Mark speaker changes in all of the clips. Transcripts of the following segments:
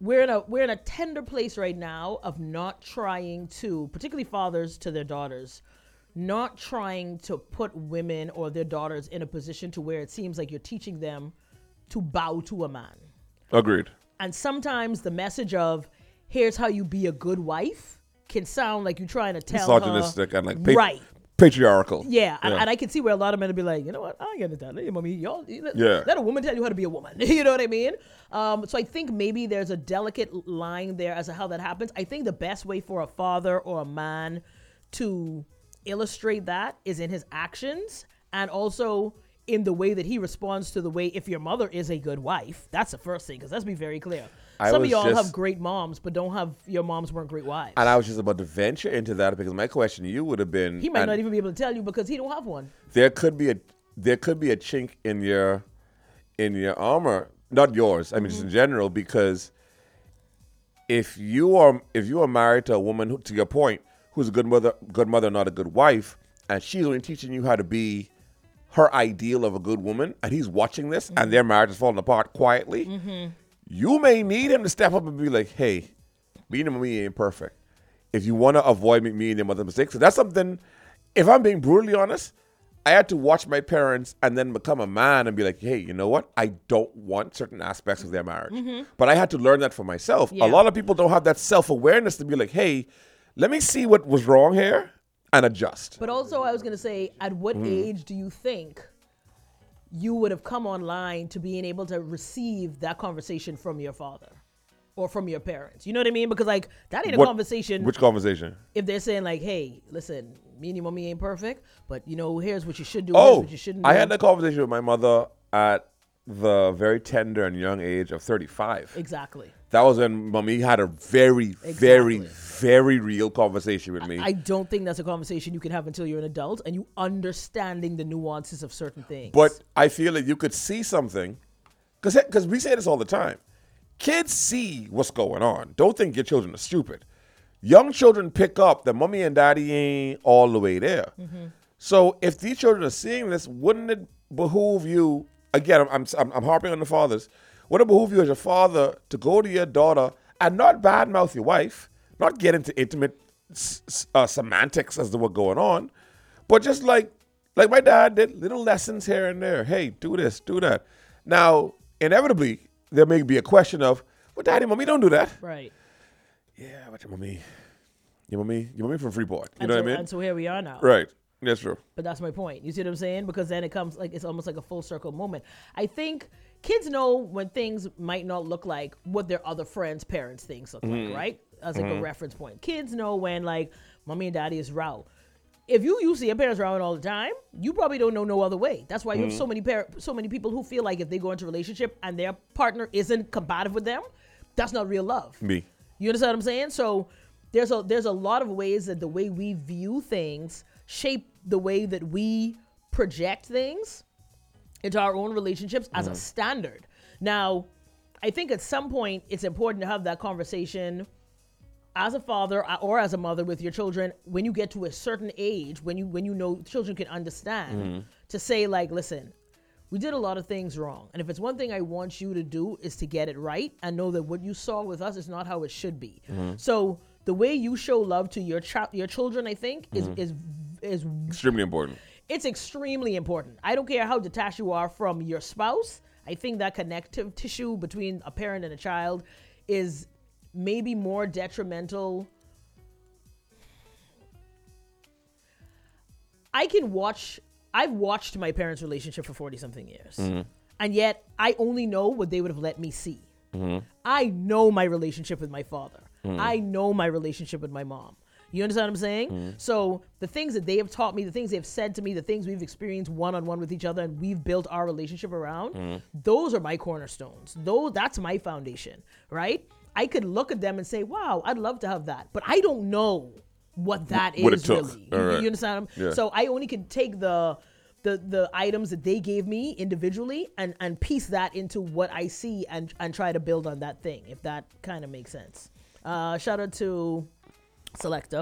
Speaker 1: we're in a tender place right now of not trying to, particularly fathers to their daughters, not trying to put women or their daughters in a position to where it seems like you're teaching them to bow to a man.
Speaker 2: Agreed.
Speaker 1: And sometimes the message of here's how you be a good wife can sound like you're trying to tell
Speaker 2: Misogynistic
Speaker 1: her,
Speaker 2: and like
Speaker 1: right.
Speaker 2: patriarchal.
Speaker 1: Yeah, and I can see where a lot of men will be like, you know what, I ain't gonna tell you, mommy, y'all,
Speaker 2: Yeah.
Speaker 1: let a woman tell you how to be a woman. You know what I mean? So I think maybe there's a delicate line there as to how that happens. I think the best way for a father or a man to illustrate that is in his actions and also in the way that he responds to the way, if your mother is a good wife, that's the first thing, because let's be very clear. Some of y'all have great moms, but don't have, your moms weren't great wives.
Speaker 2: And I was just about to venture into that because my question to you would have been,
Speaker 1: he might not even be able to tell you because he don't have one.
Speaker 2: There could be a chink in your armor, not yours. I mean, just in general, because if you are married to a woman, to your point, who's a good mother, not a good wife, and she's only teaching you how to be her ideal of a good woman, and he's watching this, and their marriage is falling apart quietly, you may need him to step up and be like, hey, being and me ain't perfect. If you want to avoid me and your mother's mistakes, so that's something, if I'm being brutally honest, I had to watch my parents and then become a man and be like, hey, you know what? I don't want certain aspects of their marriage. But I had to learn that for myself.
Speaker 1: Yeah.
Speaker 2: A lot of people don't have that self-awareness to be like, hey, let me see what was wrong here and adjust.
Speaker 1: But also, I was going to say, at what age do you think you would have come online to being able to receive that conversation from your father or from your parents? You know what I mean? Because like that ain't a conversation.
Speaker 2: Which conversation?
Speaker 1: If they're saying like, hey, listen, me and your mommy ain't perfect, but you know, here's what you should do.
Speaker 2: Oh,
Speaker 1: here's what you shouldn't do.
Speaker 2: I had that conversation with my mother at the very tender and young age of 35.
Speaker 1: Exactly.
Speaker 2: That was when mommy had a very, very, very real conversation with me.
Speaker 1: I don't think that's a conversation you can have until you're an adult and you understanding the nuances of certain things.
Speaker 2: But I feel that you could see something, because we say this all the time. Kids see what's going on. Don't think your children are stupid. Young children pick up that mommy and daddy ain't all the way there. So if these children are seeing this, wouldn't it behoove you, again, I'm harping on the fathers, wouldn't it behoove you as a father to go to your daughter and not badmouth your wife, not get into intimate semantics as to what's going on, but just like my dad did, little lessons here and there. Hey, do this, do that. Now, inevitably, there may be a question of, well, daddy, mommy, don't do that.
Speaker 1: right.
Speaker 2: Yeah, but your mommy from Freeport. You know what I mean?
Speaker 1: And so here we are now.
Speaker 2: Right. That's true.
Speaker 1: But that's my point. You see what I'm saying? Because then it comes like, it's almost like a full circle moment. I think kids know when things might not look like what their other friends' parents' things look like, right? As like a reference point. Kids know when like mommy and daddy is row. If you see your parents rowing all the time, you probably don't know no other way. That's why you have so many people who feel like if they go into a relationship and their partner isn't compatible with them, that's not real love.
Speaker 2: Me.
Speaker 1: You understand what I'm saying? So there's a lot of ways that the way we view things shape the way that we project things into our own relationships as a standard. Now, I think at some point it's important to have that conversation as a father or as a mother with your children when you get to a certain age, when you know children can understand, to say like, listen, we did a lot of things wrong. And if it's one thing I want you to do is to get it right and know that what you saw with us is not how it should be. So the way you show love to your children, I think, is
Speaker 2: Extremely important.
Speaker 1: It's extremely important. I don't care how detached you are from your spouse. I think that connective tissue between a parent and a child is maybe more detrimental. I've watched my parents' relationship for 40-something years. And yet I only know what they would have let me see. I know my relationship with my father. I know my relationship with my mom. You understand what I'm saying? So the things that they have taught me, the things they've said to me, the things we've experienced one-on-one with each other and we've built our relationship around, those are my cornerstones. That's my foundation, right? I could look at them and say, wow, I'd love to have that. But I don't know what that
Speaker 2: what
Speaker 1: is
Speaker 2: it took.
Speaker 1: really.
Speaker 2: Right.
Speaker 1: You understand?
Speaker 2: Yeah.
Speaker 1: So I only can take the items that they gave me individually and piece that into what I see and try to build on that thing, if that kind of makes sense. Shout out to Selecta.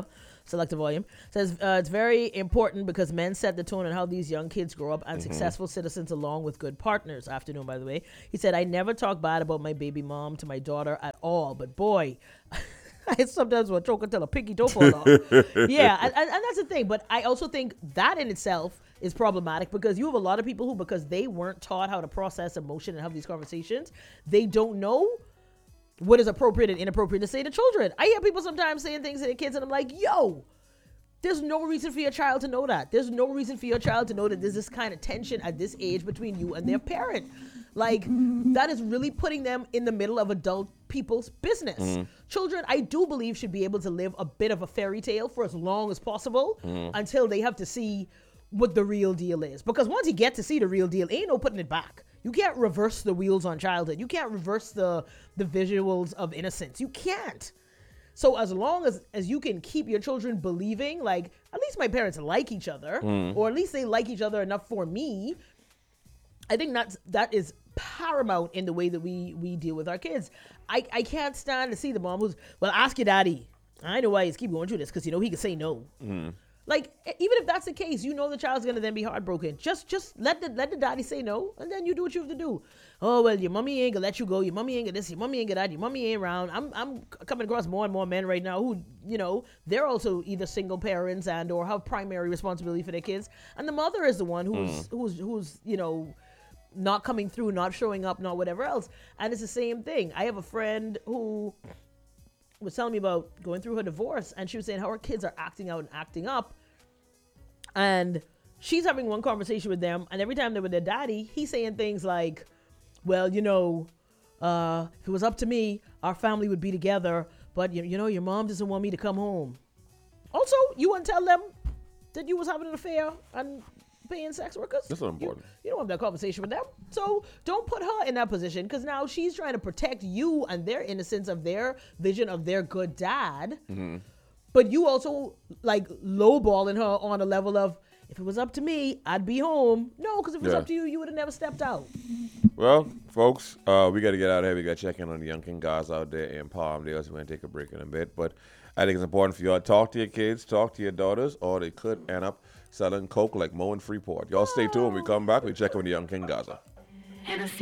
Speaker 1: Selective volume. Says it's very important because men set the tone on how these young kids grow up and successful citizens along with good partners. Afternoon, by the way. He said, I never talk bad about my baby mom to my daughter at all, but boy, I sometimes will choke until a pinky toe fall off. Yeah, and that's the thing. But I also think that in itself is problematic because you have a lot of people who, because they weren't taught how to process emotion and have these conversations, they don't know what is appropriate and inappropriate to say to children. I hear people sometimes saying things to their kids and I'm like, yo, there's no reason for your child to know that. There's no reason for your child to know that there's this kind of tension at this age between you and their parent. Like, that is really putting them in the middle of adult people's business. Children, I do believe, should be able to live a bit of a fairy tale for as long as possible until they have to see what the real deal is. Because once you get to see the real deal, ain't no putting it back. You can't reverse the wheels on childhood. You can't reverse the visuals of innocence. You can't. So as long as you can keep your children believing, like, at least my parents like each other, or at least they like each other enough for me, I think that is paramount in the way that we deal with our kids. I can't stand to see the mom who's, well, ask your daddy. I know why he's keep going through this, because, he can say no. Like, even if that's the case, the child's going to then be heartbroken. Just let the daddy say no, and then you do what you have to do. Oh, well, your mommy ain't going to let you go. Your mommy ain't going to this. Your mommy ain't going to that. Your mommy ain't around. I'm coming across more and more men right now who, they're also either single parents and or have primary responsibility for their kids. And the mother is the one who's not coming through, not showing up, not whatever else. And it's the same thing. I have a friend who was telling me about going through her divorce, and she was saying how her kids are acting out and acting up, and she's having one conversation with them, and every time they're with their daddy, he's saying things like, well, if it was up to me, our family would be together, but your mom doesn't want me to come home. Also, you wouldn't tell them that you was having an affair and paying sex workers.
Speaker 2: That's not important.
Speaker 1: You don't have that conversation with them. So don't put her in that position, because now she's trying to protect you and their innocence of their vision of their good dad. But you also like lowballing her on a level of, if it was up to me, I'd be home. No, because if it was up to you, you would have never stepped out.
Speaker 2: Well, folks, we got to get out of here. We got to check in on the young King guys out there in Palmdale. So we're going to take a break in a bit. But I think it's important for y'all to talk to your kids, talk to your daughters, or they could end up selling coke like Mo in Freeport. Y'all stay tuned. When we come back, we check on the young King Gaza.